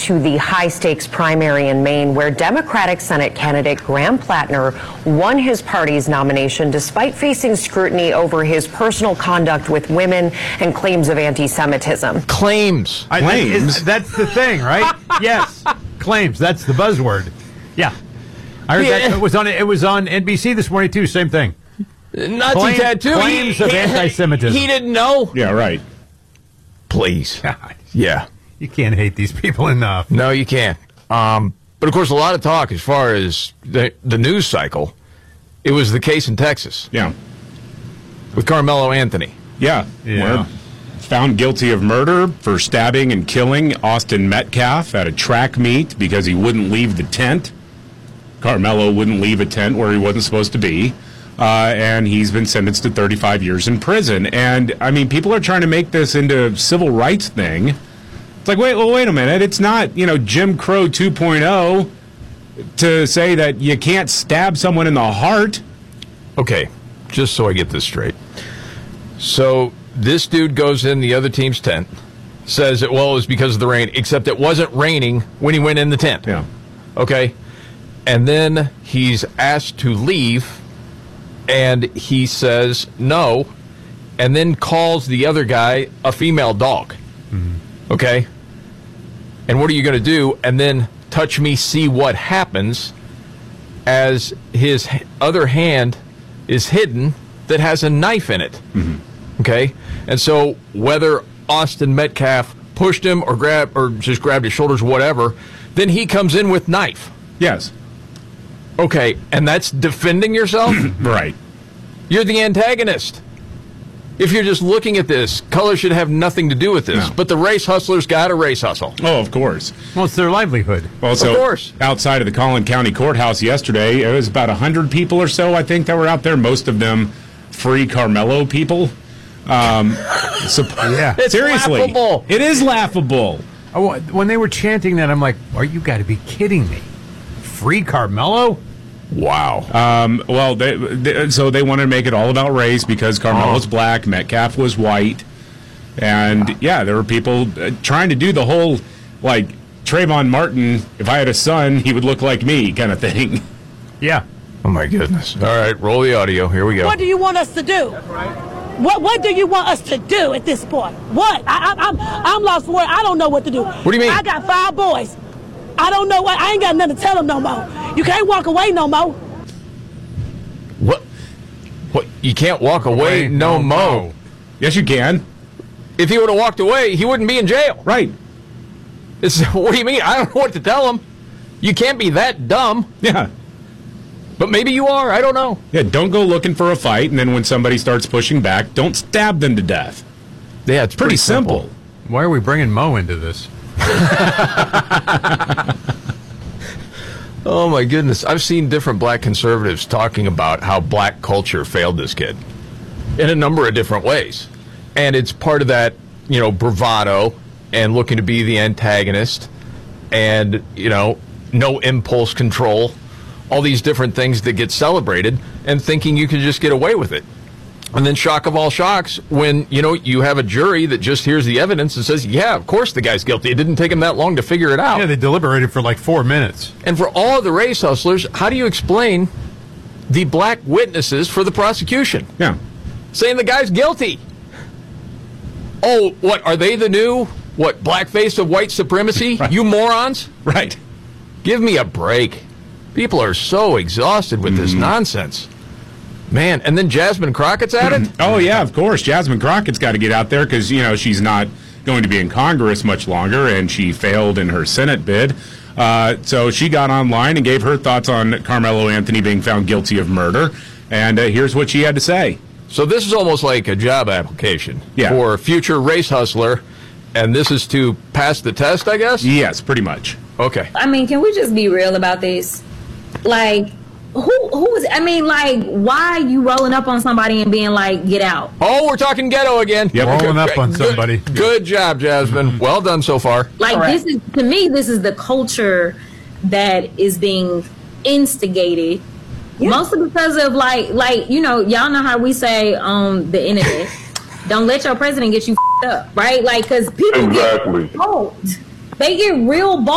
to the high-stakes primary in Maine, where Democratic Senate candidate Graham Plattner won his party's nomination despite facing scrutiny over his personal conduct with women and claims of anti-Semitism. Claims. That's the thing, right? Yes. Claims. That's the buzzword. Yeah. I heard that. It was on NBC this morning, too. Same thing. Nazi tattoo. Claims of anti-Semitism. He didn't know. Yeah, right. Please. Yeah. You can't hate these people enough. No, you can't. But, of course, a lot of talk as far as the news cycle. It was the case in Texas. Yeah. With Carmelo Anthony. Yeah. Found guilty of murder for stabbing and killing Austin Metcalf at a track meet because he wouldn't leave the tent. Carmelo wouldn't leave a tent where he wasn't supposed to be. And he's been sentenced to 35 years in prison. And, I mean, people are trying to make this into a civil rights thing. It's like, wait a minute. It's not, Jim Crow 2.0 to say that you can't stab someone in the heart. Okay, just so I get this straight. So this dude goes in the other team's tent, says it was because of the rain, except it wasn't raining when he went in the tent. Yeah. Okay? And then he's asked to leave, and he says no, and then calls the other guy a female dog. Mm-hmm. Okay? And what are you going to do? And then touch me, see what happens, as his other hand is hidden that has a knife in it. Mm-hmm. Okay? And so whether Austin Metcalf pushed him or just grabbed his shoulders, whatever, then he comes in with knife. Yes. Okay, and that's defending yourself? Right. You're the antagonist. If you're just looking at this, color should have nothing to do with this. No. But the race hustlers got to race hustle. Oh, of course. Well, it's their livelihood. Also, of course. Outside of the Collin County Courthouse yesterday, it was about 100 people or so, I think, that were out there. Most of them free Carmelo people. Yeah. It's seriously. Laughable. It is laughable. Oh, when they were chanting that, I'm like, you got to be kidding me. Free Carmelo? Wow. So they wanted to make it all about race because Carmelo's black, Metcalf was white. And, there were people trying to do the whole, like, Trayvon Martin, if I had a son, he would look like me kind of thing. Yeah. Oh, my goodness. All right, roll the audio. Here we go. What do you want us to do? That's right. What do you want us to do at this point? What? I'm lost for words. I don't know what to do. What do you mean? I got 5 boys. I don't know what. I ain't got nothing to tell them no more. You can't walk away no more. What? You can't walk away no more. Yes, you can. If he would have walked away, he wouldn't be in jail. Right. What do you mean? I don't know what to tell him. You can't be that dumb. Yeah. But maybe you are. I don't know. Yeah, don't go looking for a fight, and then when somebody starts pushing back, don't stab them to death. Yeah, it's pretty simple. Why are we bringing Mo into this? Oh, my goodness. I've seen different black conservatives talking about how black culture failed this kid in a number of different ways. And it's part of that, bravado and looking to be the antagonist and, no impulse control, all these different things that get celebrated and thinking you can just get away with it. And then shock of all shocks when, you have a jury that just hears the evidence and says, yeah, of course the guy's guilty. It didn't take him that long to figure it out. Yeah, they deliberated for like 4 minutes. And for all of the race hustlers, how do you explain the black witnesses for the prosecution? Yeah. Saying the guy's guilty. Oh, what, are they the new, blackface of white supremacy? Right. You morons? Right. Give me a break. People are so exhausted with this nonsense. Man, and then Jasmine Crockett's at it? Oh, yeah, of course. Jasmine Crockett's got to get out there because, she's not going to be in Congress much longer, and she failed in her Senate bid. So she got online and gave her thoughts on Carmelo Anthony being found guilty of murder. And here's what she had to say. So this is almost like a job application for a future race hustler, and this is to pass the test, I guess? Yes, pretty much. Okay. I mean, can we just be real about this? Like, why you rolling up on somebody and being like, get out? Oh, we're talking ghetto again. Yep. Rolling up on somebody. Good job, Jasmine. Well done so far. Like, this is, to me, this is the culture that is being instigated. Yeah. Mostly because of, y'all know how we say on the internet, don't let your president get you up, right? Like, because people get bold. They get real bold.